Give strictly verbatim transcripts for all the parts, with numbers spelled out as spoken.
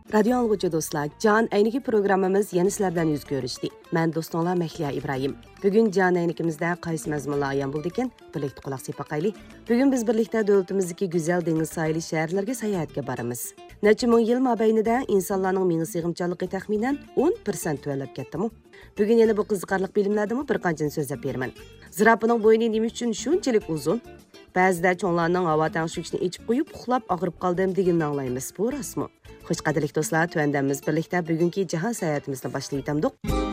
Radio anlıqçı dostlar, Can Əyniki programımız yeni sizlərdən yüz görüşdü. Mən dostunlar Məhliya İbrahim. Bugün Can Əynikimizdə qaysı məzmunlar ayan buldu ekan, birlikdə qulaq sepaqaylı. Bugün biz birlikdə dövlətimizdəki gözəl dəniz sahili şəhərlərə səyahətə baramiz. Neçə min yil məbəyinində insanların mini sığımçılığı təxminən on prosent tövələb ketdimi? Bugün yana bu qiziqarlıq bilimlərdimi bir qançını sözləb berman. Zirapının boynu nima uchun shunchalik uzun? Ba'zida cho'nglarning havo tangshugishini ichib qo'yib, uxlab og'rib qoldim deganini anglaymiz. Bu rostmi? Xush qadrli do'stlar, tuandamiz birlikda bugungi jahon sayohatimizni boshlaydik.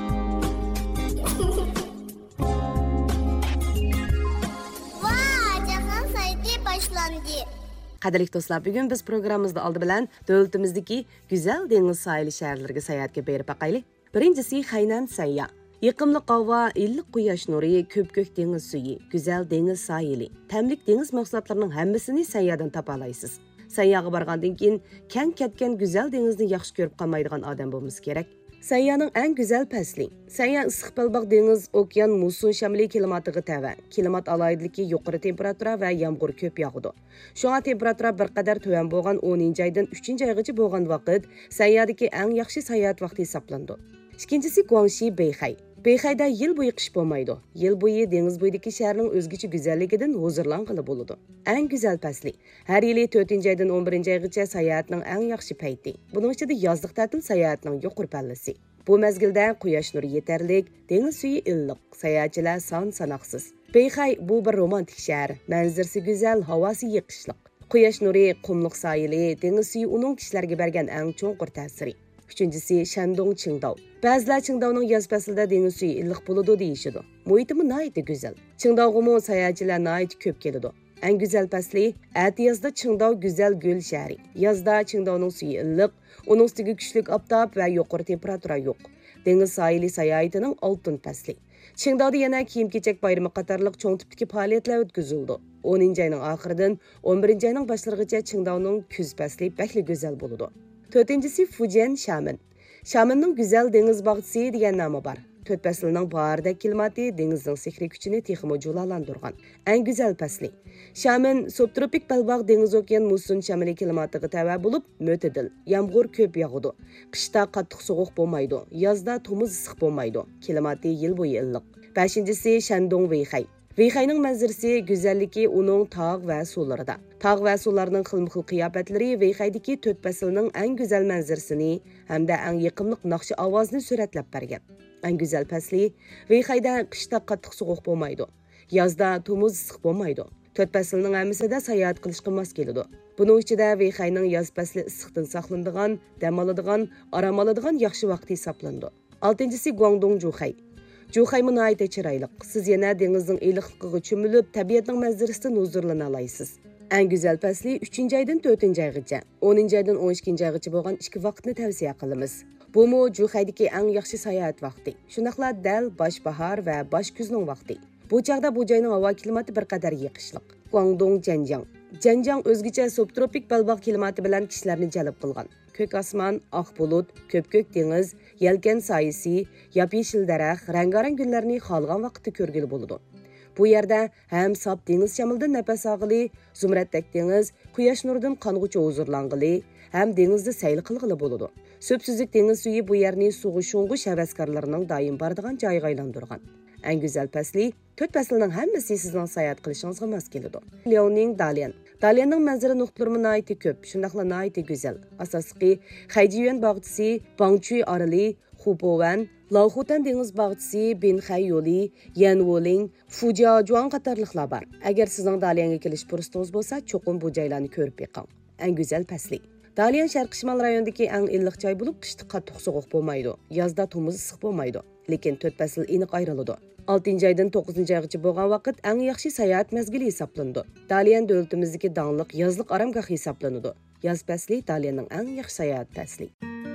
Qadrli do'stlar, bugun biz programmamizda oldi bilan davlatimizdagi go'zal dengiz sahili shaharlarga sayohatga berib baqaylik. Birinchisi Xaynan Sayya. Yaqimli havo, illiq quyosh nuri, ko'p-ko'k dengiz suyi, go'zal dengiz sahili, tamlik dengiz mahsulotlarining hammasini sayyadan topa olasiz. Sayyaga borgandan keyin kang ketgan go'zal dengizni yaxshi ko'rib qolmaydigan odam bo'lmamiz kerak. Sayyaning eng go'zal fasli. Sayya issiq balbaq dengiz, okean, muson shamli klimatiga tava. Klimat alayidligi yuqori temperatura va yomg'ir ko'p yog'adi. Shunga temperatura bir qadar tuvan bo'lgan o'ninchi oydan uchinchi oygacha bo'lgan vaqt Sayyadagi eng yaxshi sayohat vaqti hisoblandi. Ikkinchisi Guangxi Beixay. Beixayda yil bo'yi qish bo'lmaydi. Yil bo'yi dengiz bo'yidagi shaharning o'zgacha go'zalligidan huzurlanqili bo'ladi. Eng go'zal fasli. Har yili to'rtinchi oydan o'n birinchi oygacha sayohatning eng yaxshi payti. Buning ichida yozlik ta'til sayohatning yuqori pallasi. Bu mezgilda quyosh nuri yetarlik, dengiz suyi illiq, sayohatchilar son sanoqsiz. Beixay bu bir romantik shahar. Manzarasi go'zal, havosi yiqishliq. Quyosh nuri, qumliq soyili, dengiz suyi uning kishilarga bergan eng cho'nqur ta'siri. Üçüncüsü Shandong Qingdao. Ba'zilar Qingdaoning yoz faslida dengiz suyi illiq bo'ladi deyishadi. Muhitimi nihoyatda go'zal. Qingdaoga sayohatchilar nihoyat ko'p keladi. Eng go'zal fasli atiyozda Qingdao go'zal gul shahri. Yozda Qingdaoning suyi illiq, uning ustiga kuchli oftob va yuqori temperatura yo'q. Dengiz sahili sayohatining oltin fasli. Qingdaoda yana kiyim-kechak bayrami qatorliq cho'ng tipdagi faoliyatlar o'tkazildi. o'ninchi oyning oxiridan o'n birinchi oyning boshlarigacha Qingdaoning kuz fasli bakli go'zal bo'ladi. To'rtinchisi Fujian Xiamen. Xiamenning go'zal dengiz bog'chisi degan nomi bor. To'rt faslning bahorda klimati dengizning sehriy kuchini texmo julalantirgan. Eng go'zal fasli. Xiamen subtropik balbaq dengiz okean muson shamli klimatiga tava bo'lib, mo'tadil. Yomg'ir ko'p yog'adi. Qishda qattiq sovuq bo'lmaydi, yozda tomuz issiq bo'lmaydi. Klimati yil bo'yi illiq. beshinchisi Shandong Beixay. Beixayning manzarasi go'zalligi uning tog' va suvlarida. Tog' va suvlarning xilma-xil qiyofatlari Beixaydagi to'rt faslning eng go'zal manzarasini hamda eng yiqimli naqshi ovozini suratlab bergan. Eng go'zal fasli Beixayda qishda qattiq sovuq bo'lmaydi, yozda tomuz issiq bo'lmaydi. To'rt faslning hammasida sayohat qilishga mos keladi. Buning ichida Beixayning yoz fasli issiqdan saqlanadigan, dam oladigan, orom oladigan yaxshi vaqt hisoblandi. oltinchisi Guangdong Zhuhai. Zhuhai nihoyatda chiroyli. Siz yana dengizning iliqligiga cho'milib, tabiatning manzarasidan huzurlana olasiz. Eng go'zal fasli uchinchi oydan to'rtinchi oygacha, o'ninchi oydan o'n ikkinchi oygacha bo'lgan ikki vaqtni tavsiya qilamiz. Bu mu Zhuhaydagi eng yaxshi sayohat vaqti. Shunaqla dal bosh bahor va bosh kuzning vaqti. Bu chaqda bu joyning havo klimati bir qadar yiqishliq. Guangdong Zhenjiang. Zhenjiang o'zgacha subtropik balbaq klimati bilan kishilarni jalb qilgan. Ko'k osmon, oq bulut, ko'p-ko'k dengiz, yelkan soyisi, yop-yeshil daraxt, rang-barang gullarni xohlagan vaqtda ko'rgili bo'ladi. Bu yerda ham sop dengiz shamildan nafas olg'ili, zumratdak dengiz, quyosh nuridan qong'uchi huzurlanғili, ham dengizda sayl qilg'ili bo'ladi. So'psizlik dengiz suyi bu yerni sug'i sho'ng'ish havaskorlarining doim boradigan joyiga aylantirgan. Eng go'zal fasli to'rt faslning hammasi sizning sayohat qilishingizga mos keladi. Liaoning Dalian. Dalianning manzara nuqtalari nihoyatda ko'p, shundaqla nihoyatda go'zal. Asosiy Haijiyuan bog'chisi, Bangchui oroli, Hubowan, Laohutan dengiz bog'chisi, Binxay yo'li, Yanwoling, Fujiajuan qatorliqlar bor. Agar sizning Dalianga kelish fursatingiz bo'lsa, cho'qim bu joylarni ko'rib beqing. Eng go'zal fasli. Dalian sharqiy shimol rayonidagi eng illiq joy bo'lib, qishda qattiq sovuq bo'lmaydi, yozda tomuz issiq bo'lmaydi. Lekin to'rt fasl aniq ayriladi. oltinchi oydan to'qqizinchi oygacha bo'lgan vaqt eng yaxshi sayohat mezgili hisoblandi. Dalian davlatimizdagi dangliq yozlik oromgoh hisoblanadi. Yoz fasli Dalianning eng yaxshi sayohat fasli.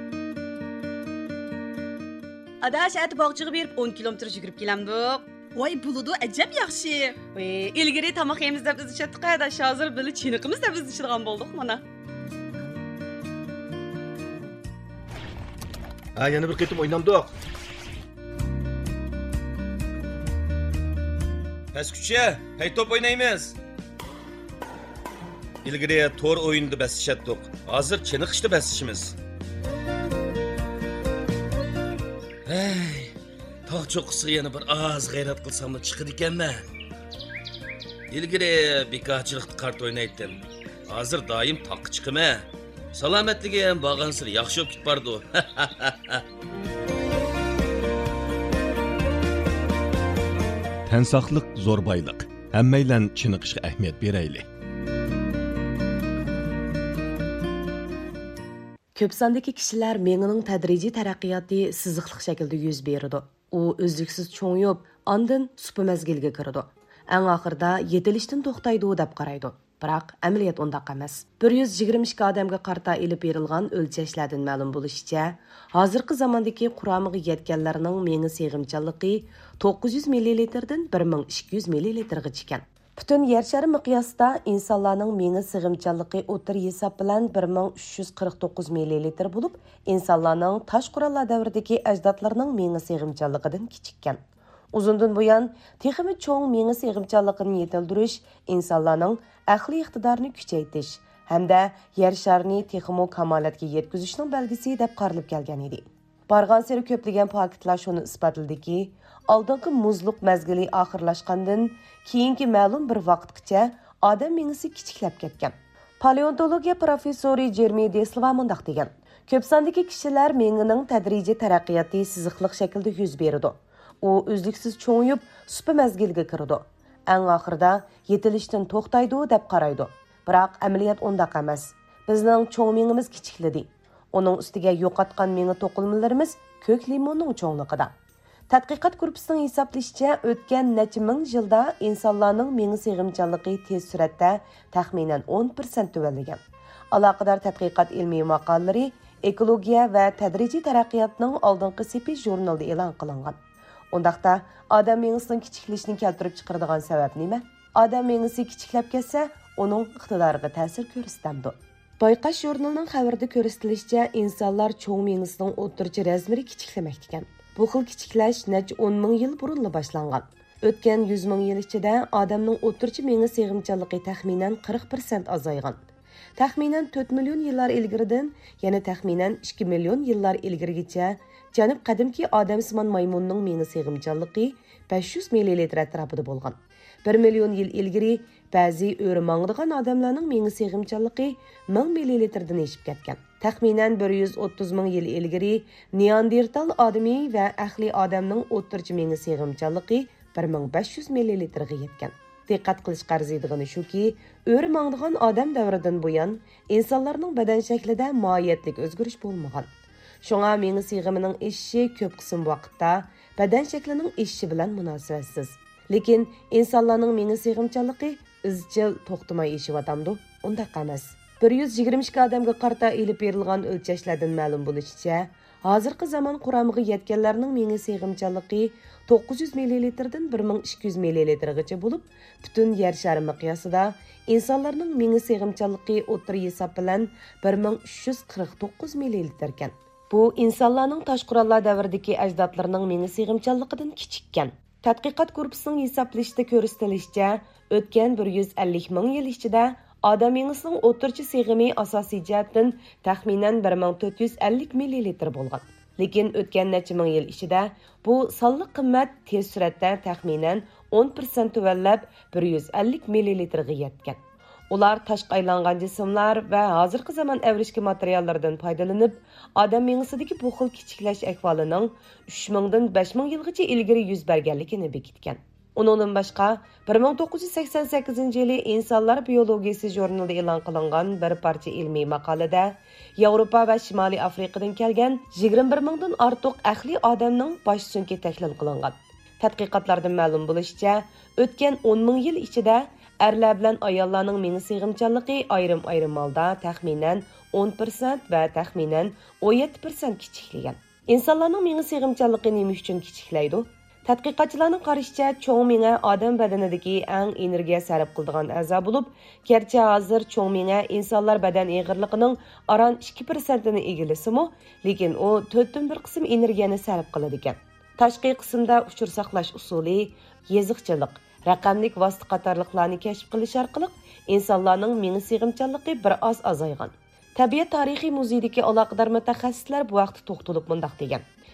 Adash at bog'chiga berib o'n kilometr yugurib kelamdik. Voy buludu ajab yaxshi. Voy, ilgari tomoq yemiz deb biz ishlatdik, adash hozir bili chiniqimiz deb biz ishlatgan bo'ldik mana. Ha, yana bir qitim o'ynamdik. Pesküçe, hey top oynaymiz. İlgiri tor oyunda basışatdık. Hazır çeniqishda basışimiz. Hey, tog' cho'qqisiga yana bir oz g'ayrat qilsam chiqadi ekanman. Ilgari bekorchilikda kart o'ynaydim. Hozir doim toqqa chiqaman. Salomatligi ham borgansir yaxshi bo'lib ketbardi. Tən saqlıq zor baylıq. Həmməylə çiniqishga ahamiyat berayli. Ko'p sondagi kishilar mengining tadrijiy taraqqiyoti siziqli shaklda yuz beradi. U uzluksiz cho'ngib, ondan supa mazgilga kiradi. Eng oxirida yetilishdan to'xtaydi deb qaraydi. Biroq amaliyot undaq emas. bir yuz yigirma ikki odamga qarta ilib berilgan o'lchashlardan ma'lum bo'lishicha, hozirgi zamondagi quramiga yetganlarning mengi seg'imchanligi to'qqiz yuz millilitrdan bir ming ikki yuz millilitrgacha ekan. Butun yer shari miqyosida insonlarning mengi sig'imchanligi o'tir hisob bilan bir ming uch yuz qirq to'qqiz millilitr bo'lib, insonlarning tosh qurollar davridagi ajdodlarining mengi sig'imchanligidan kichikkan. Uzundan buyon texmi cho'ng mengi sig'imchanligini yetildirish, insonlarning aqliy iqtidorini kuchaytirish hamda yer sharini texmo kamolatga yetkazishning belgisi deb qaralib kelgan edi. Bargan seri ko'plagan faktlar shuni isbotladiki, oldingi muzluq mazgili oxirlashgandan keyingi ma'lum bir vaqtgacha odam mengisi kichiklab ketgan. Paleontologiya professori Jeremy Deslava mundaq degan: ko'p sondagi kishilar mengining tadrijiy taraqqiyoti siziqliq shaklda yuz beradi. U uzluksiz cho'ngib, supa mazgilga kiradi. Eng oxirida yetilishdan to'xtaydi deb qaraydi. Biroq amaliyot undaq emas. Bizning cho'ng mengimiz kichikladi. Onun ustiga yo'qotgan mengi to'qilmalarimiz ko'k limonning cho'ngligida. Tadqiqot guruhining hisoblashicha, o'tgan necha ming yilda insonlarning mengi sig'imchanligi tez suratda taxminan o'n foiz tuvanlagan. Aloqador tadqiqot ilmiy maqolalari ekologiya va tadrijiy taraqqiyotning oldingi sepi jurnalida e'lon qilingan. Undaqda odam mengisining kichiklashini keltirib chiqaradigan sabab nima? Odam mengisi kichiklab ketsa, uning iqtidoriga ta'sir ko'rsatamdi. Bayqash jurnalining xabarida ko'rsatilishicha, insonlar cho'ng mengisining o'rtacha razmeri kichiklamoqda ekan. Bu xil kichiklash necha o'n ming yil burunla boshlangan. O'tgan yuz ming yil ichida odamning o'rtacha mengi sig'imchanligi taxminan qirq foiz azaygan. Taxminan to'rt million yillar ilgaridan, yana taxminan ikki million yillar ilgarigacha janub qadimki odamsimon maymunning mengi sig'imchanligi besh yuz millilitr atrofida bo'lgan. bir million yil ilgari ba'zi o'ri mangdigan odamlarning mengi sig'imchanligi ming millilitrdan eshib ketgan. Taxminan bir yuz o'ttiz ming yil ilgari Neandertal odami va ahli odamning o'rtacha mengi sig'imchanligi bir ming besh yuz millilitrga yetgan. Diqqat qilish qarziydigani shuki, o'ri mangdigan odam davridan buyon insonlarning badan shaklida mohiyatlik o'zgarish bo'lmagan. Shunga mengi sig'imining eshishi ko'p qism vaqtda badan shaklining eshishi bilan munosabatsiz. Lekin insonlarning mengi sig'imchanligi izchil to'xtamay eshiyotamdi. Undaq emas. bir yuz yigirma ikki odamga qarta ilib berilgan o'lchashlardan ma'lum bo'lishicha, hozirgi zamon quramiga yetganlarning mengi sig'imchanligi to'qqiz yuz millilitrdan bir ming ikki yuz millilitrgacha bo'lib, butun yer shari miqyosida insonlarning mengi sig'imchanligi o'tir hisob bilan bir ming uch yuz qirq to'qqiz millilitr ekan. Bu insonlarning tosh qurollar davridagi ajdodlarining mengi sig'imchanligidan kichikkan. Tadqiqot guruhining hisoblashida ko'rsatilishicha, o'tgan bir yuz ellik ming yil ichida odam mengisining o'rtacha sig'imi asosiy jihatdan taxminan bir ming to'rt yuz ellik millilitr bo'lgan. Lekin o'tgan necha ming yil ichida bu sonli qimmat tez suratda taxminan o'n foiz tuvanlab bir yuz ellik millilitrga yetgan. Ular tashqi aylangan jismlar va hozirgi zamon avrishki materiallardan foydalanib, odam mengisidagi bu xil kichiklash ahvolining uch ming dan besh ming yilgacha ilgari yuz berganligini bekitgan. Undan boshqa bir ming to'qqiz yuz sakson sakkizinchi yili Insonlar biologiyasi jurnalida e'lon qilingan bir parcha ilmiy maqolada Yevropa va Shimoliy Afrikadan kelgan yigirma bir mingdan ortiq ahli odamning bosh sunki tahlil qilingan. Tadqiqotlardan ma'lum bo'lishicha, o'tgan o'n ming yil ichida erlar bilan ayollarning mengi sig'imchanligi ayrim-ayrim holda taxminan o'n foiz va taxminan o'n yetti foiz kichiklagan. Insonlarning mengi sig'imchanligi nima uchun kichiklaydi? Tadqiqotchilarning qarashicha, cho'ng menga odam badanidagi eng energiya sarf qiladigan a'zo bo'lib, garchi hozir cho'ng menga insonlar badan eg'irligining aron ikki foiz ni egilsimi, lekin u to'rtdan bir qism energiyani sarf qiladi ekan. Tashqi qismda uchur saqlash usuli, yeziqchilik, raqamlik vosita qatorliqlarni kashf qilish orqali insonlarning mengi sig'imchanligi bir oz azaygan. Tabiat tarixiy muzeydagi aloqador mutaxassislar bu vaqtda to'xtalib mundaq degan: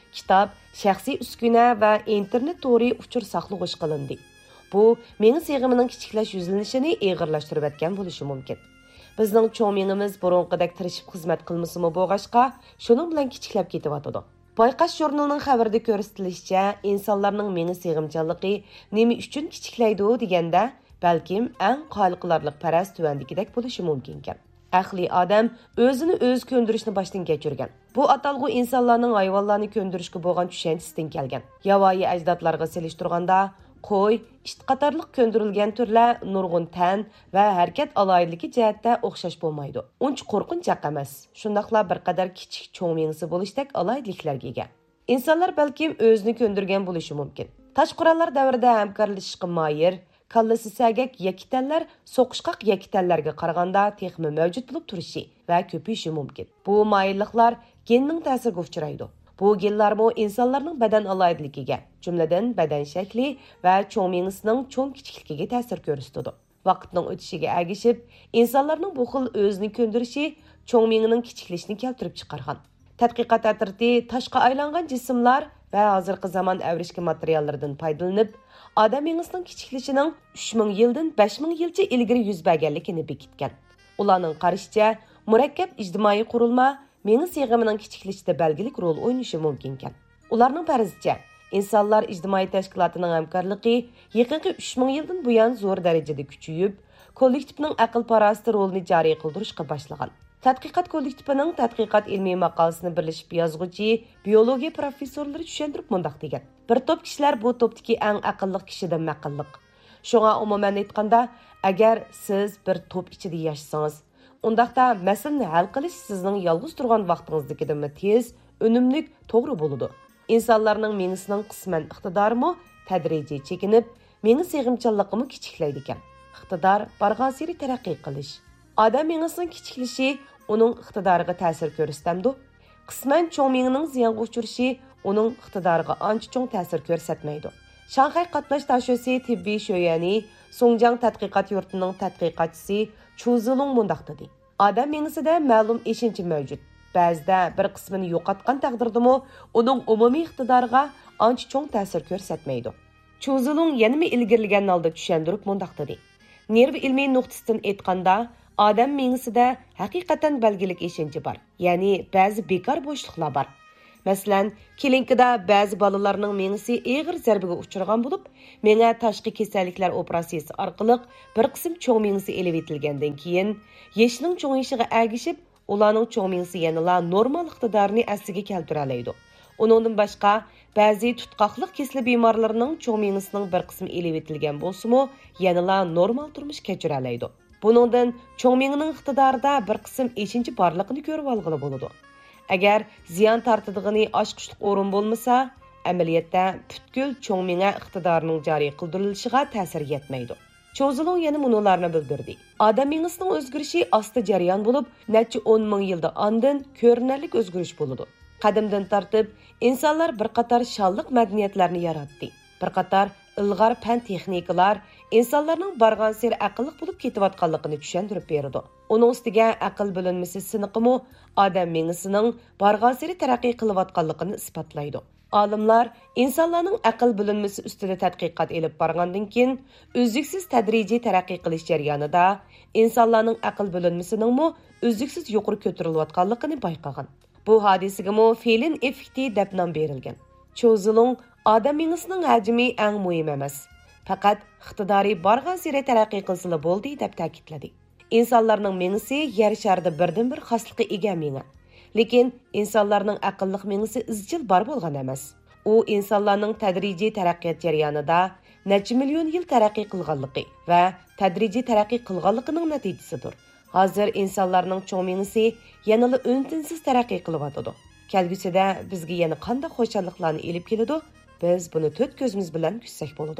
kitob, shaxsiy uskuna va internet to'ri uchur saqlag'ich qilindi. Bu meni seg'imining kichiklash yuzlanishini eg'irlashtirib etgan bo'lishi mumkin. Bizning cho'ng mengimiz burunqidek tirishib xizmat qilmasimi bo'g'ashqa, shuning bilan kichiklab ketyotdi. Bayqash jurnalining xabarida ko'rsatilishicha, insonlarning meni seg'imchanligi nima uchun kichiklaydi deganda, balkim eng qoliqlarlik paras tuvandikidek bo'lishi mumkin ekan. Aqli odam o'zini o'z ko'ndirishni boshdan kechirgan. Bu atalg'u insonlarning hayvonlarni ko'ndirishga bo'lgan tushunchasidan kelgan. Yavoyi ajdodlarga selishtirganda, qo'y, it qatorliq ko'ndirilgan turlar nurg'un tan va harakat aloyidligi jihatda o'xshash bo'lmaydi. Uncha qo'rqinchaq emas. Shundaqla bir qadar kichik cho'ng mengisi bo'lishdek aloyidliklarga ega. Insonlar balkim o'zini ko'ndirgan bo'lishi mumkin. Tosh qurollar davrida hamkorlashishga moyir, kallasi sagak yakitanlar so'qishqoq yakitanlarga qaraganda texmi mavjud bo'lib turishi va ko'payishi mumkin. Bu moyilliklar genning ta'siriga uchraydi. Bu genlarmi insonlarning badan aloyidligiga, jumladan badan shakli va cho'ng mengisining cho'ng kichikligiga ta'sir ko'rsatadi. Vaqtning o'tishiga ergishib, insonlarning bu xil o'zini ko'ndirishi cho'ng mengining kichiklashini keltirib chiqargan. Tadqiqot atriti toshqa aylangan jismlar va hozirgi zamon avrishki materiallardan foydalanib, odam mengisining kichiklashining uch ming yildan besh ming yilcha ilgari yuz berganligini bekitgan. Ularning qarashicha, murakkab ijtimoiy qurilma mengi seg'imining kichiklashida belgilik rol o'ynashi mumkin ekan. Ularning farizicha, insonlar ijtimoiy tashkilotining hamkorligi yaqinqi uch ming yildan buyon zo'r darajada kuchayib, kollektivning aql parasti rolini joriy qildirishga boshlagan. Tadqiqot kollektivining tadqiqot ilmiy maqolasini birlashib yozg'uchi biologiya professorlari tushuntirib mundaq degan. Bir to'p kishilar bu to'pdagi eng aqlli kishidan maqilliq. Shunga umuman aytganda, agar siz bir to'p ichida yashasangiz, undaqda masalani hal qilish sizning yolg'iz turgan vaqtingizdagidan tez, unumli, to'g'ri bo'ladi. İnsanlarning mengisining qisman iqtidorimi tadrijiy chekinib, mengi seg'imchanligimi kichiklaydi ekan. Iqtidor barg'asiri taraqqiy qilish. Odam mengisining kichiklashi uning iqtidoriga ta'sir ko'rsatadi. Qisman cho'ng mengining ziyonga uchrashi uning iqtidoriga ancha cho'ng ta'sir ko'rsatmaydi. Shanxay qatnash tashosi tibbiy sho'yani Songjiang tadqiqot yurtining tadqiqotchisi Chu Zilong mundaq dedi. Odam mengisida ma'lum eshinchi mavjud. Ba'zida bir qismini yo'qotgan taqdirdami, uning umumiy iqtidoriga ancha cho'ng ta'sir ko'rsatmaydi. Chu Zilong yana ilgirlagan holda tushuntirib mundaq dedi. Nerv ilmiy nuqtasidan aytganda, odam mengisida haqiqatan belgilik eshinchi bor. Ya'ni ba'zi bekor bo'shliqlar bor. Masalan, kilinkada ba'zi bolalarning mengisi og'ir zarbaga uchragan bo'lib, menga tashqi kasalliklar operatsiyasi orqali bir qism cho'ng mengisi elib etilgandan keyin, yeshning cho'ng'ishiga ergishib, ularning cho'ng mengisi yanala normal iqtidorini asliga keltira oladi. Uningdan boshqa, ba'zi tutqoqliq kesli bemorlarning cho'ng mengisining bir qismi elib etilgan bo'lsa-mu, yanala normal turmush kechira oladi. Buningdan cho'ng mengining iqtidorida bir qism eshinchi borligini ko'rib olg'ili bo'ladi. Agar ziyon tortadigan ochqishliq o'rin bo'lmasa, amaliyotda butkul cho'ng menga iqtidorining joriy qildirilishiga ta'sir yetmaydi. Cho'zilong yana munolarni bildirdi. Odam mengisining o'zgarishi asta jarayon bo'lib, necha o'n ming yilda ondan ko'rinarli o'zgarish bo'ladi. Qadimdan tortib, insonlar bir qator shonliq madaniyatlarni yaratdi. Bir qator ilg'or fan texnikalar insonlarning bargan sir aqlliq bo'lib ketayotganligini tushuntirib berdi. Uning ustiga aql bilinmasi siniqimi odam mengisining bargan sir taraqqiy qilayotganligini isbotlaydi. Olimlar insonlarning aql bilinmasi ustida tadqiqot elib borgandan keyin uzluksiz tadrijiy taraqqiy qilish jarayonida insonlarning aql bilinmasining mo uzluksiz yuqori ko'tarilayotganligini bayqagan. Bu hodisaga Felin effekti deb nom berilgan. Cho'zilong odam mengisining hajmi eng muhim emas, faqat iqtidori bargan sari taraqqiy qilsa bo'ldi deb ta'kidladi. İnsanlarning mengisi yer sharida birdan bir xoslikqa ega menga. Lekin insonlarning aqlliq mengisi izchil bor bo'lgan emas. U insonlarning tadrijiy taraqqiyot jarayonida necha million yil taraqqiy qilganligi va tadrijiy taraqqiy qilganligining natijasidir. Hozir insonlarning cho'ng mengisi yanada untinsiz taraqqiy qilyotidi. Kelgusida bizga yana qanday xo'shalliklarni elib keladi, biz buni to'rt ko'zimiz bilan kuzsak bo'ladi.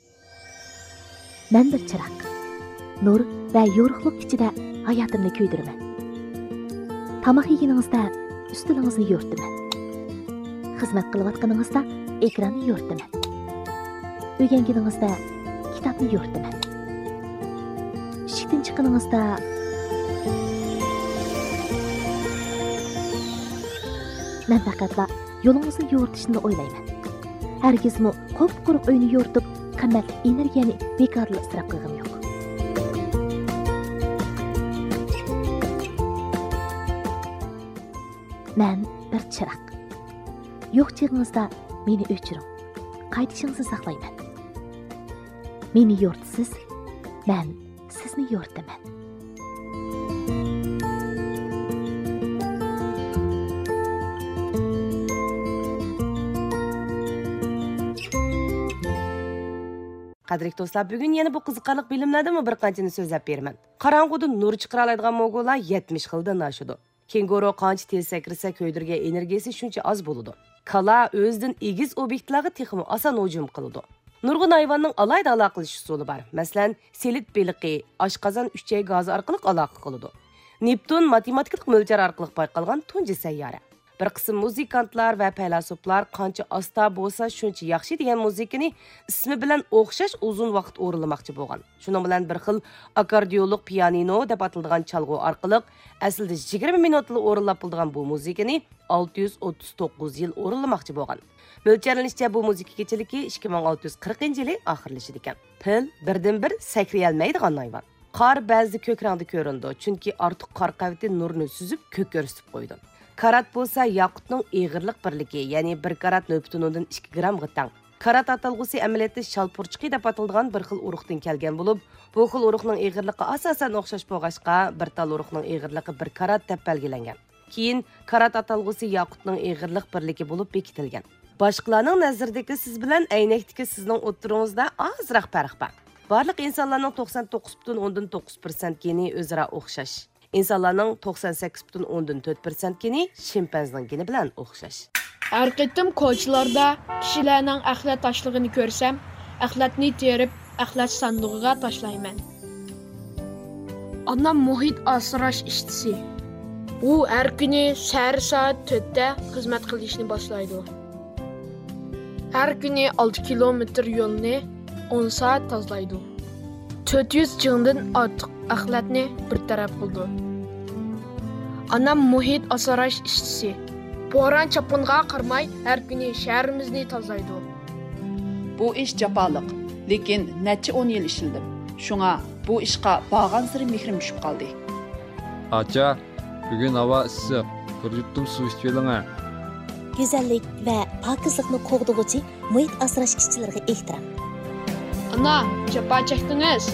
Men bir chiroq, nur va yorug'lik ichida hayotimni kuydirman. Tamoq yeganingizda ustilingizni yo'rtaman. Xizmat qilayotganingizda ekranni yo'rtaman. O'rganganingizda kitobni yo'rtaman. Ishdan chiqqaningizda men faqatla yo'lingizni yo'ritishni o'ylayman. Hargizmi qop-quruq uyni yo'ritib, qimmatli energiyani bekorli isrof qilgim yo'q. Men bir chiroq. Yo'q chig'ingizda meni o'chiring. Qaytishingizni saqlayman. Meni yo'rtisiz, men sizni yo'rtaman. Qadrli do'stlar, bugun yana bu qiziqarli bilimlardan bir qanchani so'zlab beraman. Qorong'uda nur chiqara oladigan mo'g'ullar yetmish xildan oshadi. Kenguru qancha tez sakrasa ko'ydirgan energiyasi shuncha oz bo'ladi. Kala o'zidan egiz obyektlarga texmi oson hujum qiladi. Nurg'un hayvonning alayda aloqalash usuli bor. Masalan, selit beliqi oshqozon uchchay gazi orqali aloqa qiladi. Neptun matematik mo'ljar orqali payqalgan tunji sayyora. Bir qism muzikantlar va faylosuflar qancha asta bo'lsa shuncha yaxshi degan muzikani ismi bilan o'xshash uzun vaqt o'rinlamoqchi bo'lgan. Shuning bilan bir xil akordeonlik pianino deb ataladigan chalg'u orqali aslida yigirma minutli o'rinlab bo'lgan bu muzikani olti yuz o'ttiz to'qqiz yil o'rinlamoqchi bo'lgan. Mo'ljallanishcha bu muzika kechaligi ikki ming olti yuz qirqinchi yili oxirlashadi ekan. Pil birdan bir sakrayolmaydigan hayvon. Qor ba'zi ko'k rangda ko'rindi, chunki ortiq qor qavati nurni suzib ko'k ko'rsatib qo'ydi. Karat bo'lsa yaqutning eg'irlik birligi, ya'ni bir karat nol butun o'ndan ikki grammga teng. Karat atalg'usi amaliyotda shalpurchiqi deb ataladigan bir xil urug'dan kelgan bo'lib, bu xil urug'ning eg'irligi asosan o'xshash bo'lg'achqa bir tal urug'ning eg'irligi bir karat deb belgilangan. Keyin karat atalg'usi yaqutning eg'irlik birligi bo'lib bekitilgan. Boshqalarning nazaridagi siz bilan aynakdagi sizning o'tiringizda ozroq farq bor. Barliq insonlarning to'qson to'qqiz butun o'ndan to'qqiz persent geni o'zaro o'xshash. İnsanlarning to'qson sakkiz butun o'ndan to'rt persent geni shimpanzning geni bilan o'xshash. Har qitim ko'chalarda kishilarning axlat tashlig'ini ko'rsam, axlatni terib, axlat sandig'iga tashlayman. Onam muhit asrash ishtisi. U har kuni sahar soat to'rtda xizmat qilishni boshlaydi. Har kuni olti kilometr yo'lni o'n soat tozalaydi. to'rt yuz jingdan ortiq axlatni bir taraf qildi. Anam muhit asrash ishchisi. Bo'ron chapinga qarmay har kuni shahrimizni tozalaydi. Bu ish jafoliq, lekin necha o'n yil ishildim. Shunga bu ishqa borgan sari mehrim tushib qoldi. Acha, bugun havo issiq. Bir yuttum suv ichib oling. Go'zallik va pokizlikni qo'g'dug'uchi muhit asrash ishchilariga ehtirom. Ana, japa chekdingiz.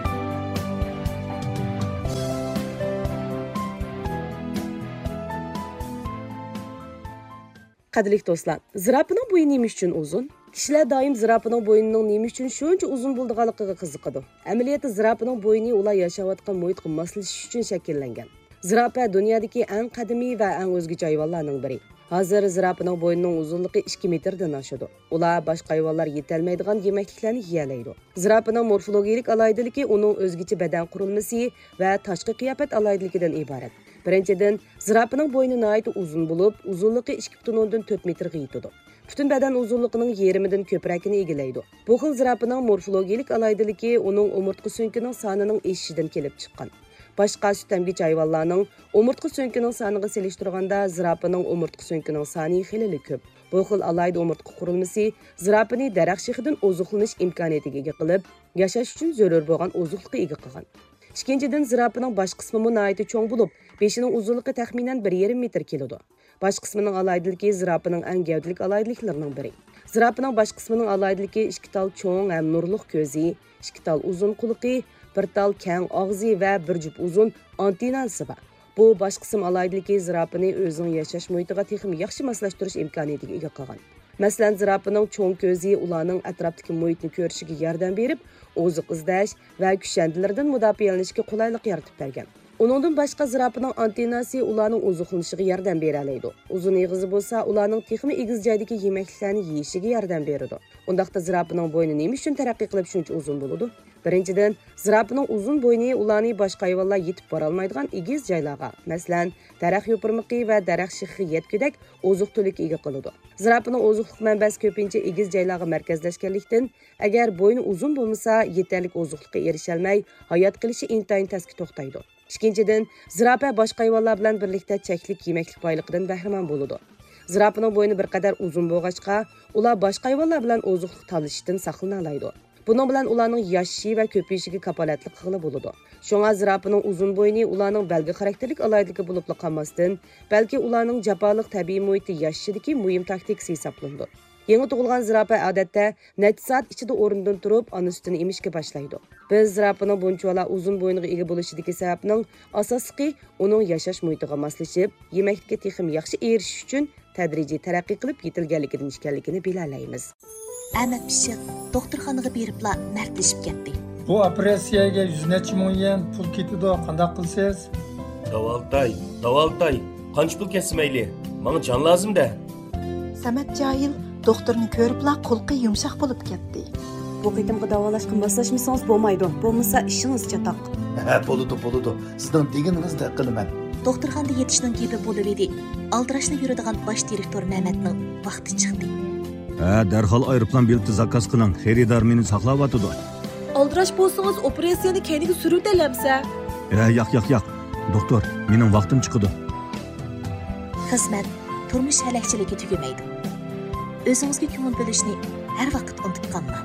Qadrli do'stlar, zirapining bo'yi nima uchun uzun? Kishilar doim zirapining bo'yining nima uchun shuncha uzun bo'lganligiga qiziqadi. Amaliyotda zirapining bo'yini ular yashayotgan muhitga moslashish uchun shakllangan. Zirapa dunyodagi eng qadimiy va eng o'zgacha hayvonlarning biri. Hozir zirapining bo'yinining uzunligi ikki metrdan oshadi. Ular boshqa hayvonlar yetolmaydigan yemekliklarni yeyalaydi. Zirapining morfologik alohidaligi uning o'zgacha badan qurilmasi va tashqi qiyofat alohidaligidan iborat. Birinchidan, zirapining bo'yni nihoyat uzun bo'lib, uzunligi ikki butun o'ndan to'rt metrga yetadi. Butun badan uzunligining yarmidan ko'pragini egallaydi. Bu xil zirapining morfologik alohidaligi uning umurtqa so'nkining sonining eshishidan kelib chiqqan. Boshqa sut emgich hayvonlarning umurtqa so'nkining soniga solishtirganda zirapining umurtqa so'nkining soni xilili ko'p. Bu xil alohida umurtqa qurilmasi zirapini daraxt shixidan ozuqlanish imkoniyatiga ega qilib, yashash uchun zarur bo'lgan ozuqlikka ega qilgan. Ikkinchidan, zirapining bosh qismi nihoyat cho'ng bo'lib, beshining uzunligi taxminan bir yarim metr keladi. Bosh qismining alohidaligi zirapining eng gavdalik alohidaliklarining biri. Zirapining bosh qismining alohidaligi ikki tal cho'ng ham nurliq ko'zi, ikki tal uzun quliqi, bir tal keng og'zi va bir jup uzun antenasi bor. Bu bosh qism alohidaligi zirapini o'zining yashash muhitiga texnik yaxshi moslashtirish imkoniyatiga ega qilgan. Masalan, zirapining cho'ng ko'zi ularning atrofdagi muhitni ko'rishiga yordam berib, oziq izlash va kushandilardan mudofaalanishga qulaylik yaratib bergan. Uningdan boshqa zirapining antenasi ularning oziqlanishiga yordam bera oladi. Uzun eg'izi bo'lsa, ularning texmi egiz joydagi yemekliklarni yeyishiga yordam beradi. Undaqda zirapining bo'yni nima uchun taraqqiy qilib shuncha uzun bo'ladi? Birinchidan, zirapining uzun bo'yni ularni boshqa hayvonlar yetib bora olmaydigan egiz joylarga, masalan, daraxt yo'pirmiqi va daraxt shixiga yetkudek oziq-tulikka ega qiladi. Zirapining oziqlik manbasi ko'pincha egiz joylarga markazlashganlikdan, agar bo'yni uzun bo'lmasa, yetarli oziqlikka erisha olmay, hayot qilishi intayin tezki to'xtaydi. Ikkinchidan, zirapa boshqa hayvonlar bilan birlikda cheklik yemeklik boyligidan bahramand bo'ladi. Zirapining bo'yni bir qadar uzun bo'lg'achqa, ular boshqa hayvonlar bilan oziqlik talashishdan saqlana oladi. Buning bilan ularning yashashi va ko'payishiga kapolatlik qilib bo'ladi. Shunga zirapining uzun bo'yni ularning belgi xarakterlik alayidligi bo'lib qolmasdan, balki ularning jafoliq tabiiy muhitda yashashidagi muhim taktikasi hisoblanadi. Yangi tug'ilgan zirafa odatda necha soat ichida o'rnidan turib, ona sutini emishga boshlaydi. Biz zirafaning bunchalar uzun bo'yniga ega bo'lishidagi sababning asosiy uning yashash muhitiga moslashib, yemakga texim yaxshi erishish uchun tadrijiy taraqqiy qilib yetilganligidan ekanligini bilalaymiz. Ahmad pishiq doktorxonaga beribla mardlashib ketdi. Bu operatsiyaga yuz necha ming yen pul ketadi, qanday qilsiz? Davaltay, davaltay. Qancha pul kesmayli? Menga jon lazım-da. Samat Joyil doktorni ko'ribla qo'lqi yumshoq bo'lib ketdi. Bu qitimga davolashga moslashmasangiz bo'lmaydi. Bo'lmasa ishingiz chatoq. Ha, bo'ladi, bo'ladi. Sizdan deganingizdek qilaman. Doktorxonada yetishning gepi bo'lib edi. Aldirashni yuradigan bosh direktor Mehmetning vaqti chiqdi. Ha, darhol aeroplan bileti zakaz qiling. Xaridor meni saqlayotdi. Aldirash bo'lsangiz operatsiyani keyingi suruvdalamsa. Ha, yo'q, yo'q, yo'q. Doktor, mening vaqtim chiqdi. Xizmat turmush halakchiligi tugamaydi. O'zingizga ko'ngil bo'lishni har vaqt unutib qolmang.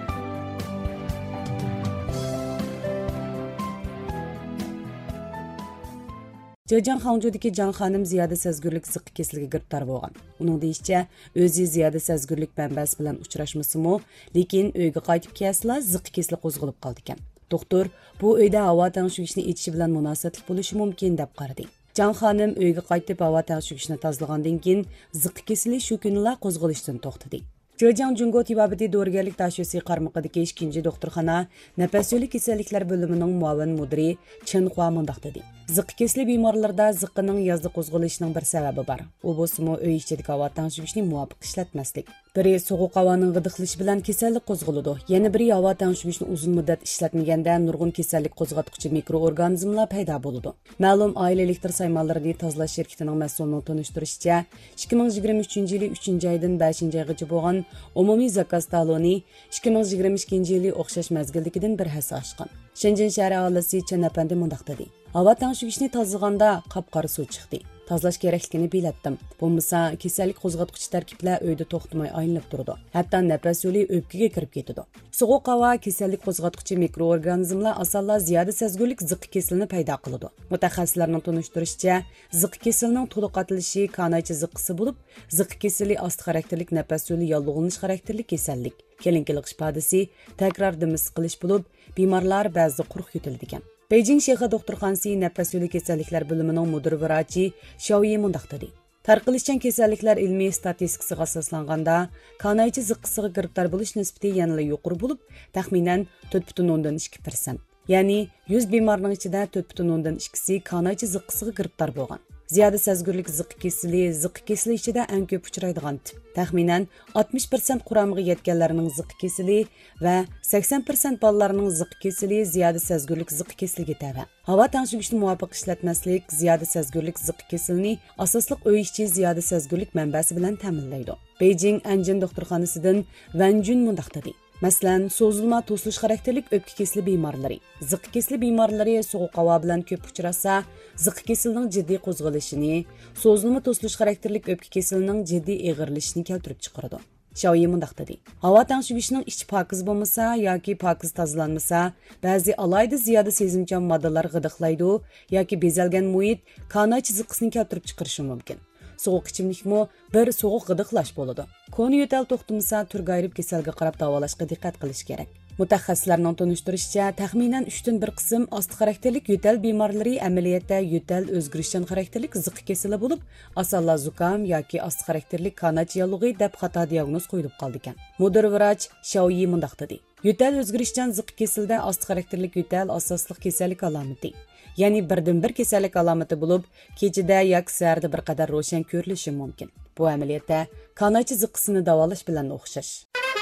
Zhejiang Hangzhoudagi Jang xonim ziyoda sezgurlik ziqqa kesiliga giribtor bo'lgan. Uning deyishicha, o'zi ziyoda sezgurlik manbasi bilan uchrashmasimi, lekin uyga qaytib kelsila ziqqa kesili qo'zg'alib qoldi ekan. Doktor bu uyda havo tangshugishni etishi bilan munosabatli bo'lishi mumkin deb qaradi. Jang xonim uyga qaytib havo tangshugishni tozalagandan keyin ziqqa kesili shu kunla qo'zg'alishdan to'xtadi. Zhejiang Jungo tibabati dorigarlik tashxisi qarmoqidagi ikkinchi doktorxona nafas yo'li kasalliklar bo'limining muavin mudiri Chen Hua mundaq dedi. Ziqqa kesili bemorlarda ziqqaning yozda qo'zg'alishining bir sababi bor. U bo'lsa-mu uy ichidagi havo tangshugishni muvofiq ishlatmaslik. Biri sovuq havoning g'idiqlishi bilan kasallik qo'zg'aladi. Yana biri havo tangshugishni uzun muddat ishlatmaganda nurg'un kasallik qo'zg'atuvchi mikroorganizmlar paydo bo'ladi. Ma'lum oila elektr saymonlarini tozalash shirkatining mas'ulining tanishtirishicha, ikki ming yigirma uchinchi yili uchinchi oydan beshinchi oygacha bo'lgan umumiy zakaz taloni ikki ming yigirma ikkinchi yili o'xshash mazgildagidan bir hassa oshgan. Shenzhen shahri aholisi Chen apandi mundaq dedi. Havo tangshugishni tozalaganda qop-qora suv chiqdi. Tozalash kerakligini bilatdim. Bo'lmasa kasallik qo'zg'atuvchi tarkiblar uyda to'xtamay aylanib turdi. Hatto nafas yo'li o'pkaga kirib ketadi. Sovuq havo kasallik qo'zg'atuvchi mikroorganizmlar asalla ziyoda sezgurlik ziqqa kesilini paydo qiladi. Mutaxassislarning tanishtirishicha, ziqqa kesilining to'liq atilishi kanaychi ziqqasi bo'lib, ziqqa kesili osti xarakterlik nafas yo'li yolg'ilanish xarakterlik kasallik. Kelinkilik ifodasi takror dimis qilish bo'lib, bemorlar ba'zida quruq yutildi ekan. Beijing shahar doktorxonasi nafas yo'li kasalliklar bo'limining mudir vrachi Xiaoyi mundaq dedi. Tarqalishchan kasalliklar ilmiy statistikasiga asoslanganda kanaychi ziqqasiga giribtor bo'lish nisbati yanada yuqori bo'lib, taxminan to'rt butun o'ndan ikki persent. Ya'ni yuz bemorning ichida to'rt butun o'ndan ikkisi kanaychi ziqqasiga giribtor bo'lgan. Ziyoda sezgurlik ziqqa kesili, ziqqa kesili ichida eng ko'p uchraydigan tip. Taxminan oltmish persent quramiga yetganlarning ziqqa kesili va sakson persent bolalarning ziqqa kesili ziyoda sezgurlik ziqqa kesiliga tava. Havo tangshugishni muvofiq ishlatmaslik ziyoda sezgurlik ziqqa kesilini asosliq uy ichi ziyoda sezgurlik manbasi bilan ta'minlaydi. Beijing Anjin doktorxonasidan Van Jun mundaq dedi. Masalan, so'zilma to'silish xarakterlik o'pka kesili bemorlari. Ziqqa kesili bemorlari sovuq havo bilan ko'p uchrasa, ziqqa kesilining jiddiy qo'zg'alishini, so'zilma to'silish xarakterlik o'pka kesilining jiddiy eg'irlashini keltirib chiqaradi. Xiaoyi mundaq dedi. Havo tangshugishining ichi pokiz bo'lmasa yoki pokiz tozalanmasa, ba'zi alayda ziyoda sezimchan moddalar g'idiqlaydi yoki bezalgan muhit kanaychi ziqqasini keltirib chiqarishi mumkin. Soğuk ichimlikmi bir soğuk g'idiqlash bo'ladi. Koni yo'tal to'xtamasa turg'ayib kasalga qarab davolashga diqqat qilish kerak. Mutaxassislarning tanishtirishicha, taxminan uchdan bir qism osti xarakterlik yo'tal bemorlari amaliyotda yo'tal o'zgarishchan xarakterlik ziqqa kesili bo'lib, asalla zukam yoki osti xarakterlik kanach yalug'i deb xato diagnoz qo'yilib qoldi ekan. Mudir vrach Xiaoyi mundaq dedi. Yo'tal o'zgarishchan ziqqa kesilda osti xarakterlik yo'tal asosliq kasallik alomati. Ya'ni birdan bir kasallik alomati bo'lib, kechida yoki saharda bir qadar ro'shan ko'rilishi mumkin. Bu amaliyotda kanaychi ziqqasini davolash bilan o'xshash.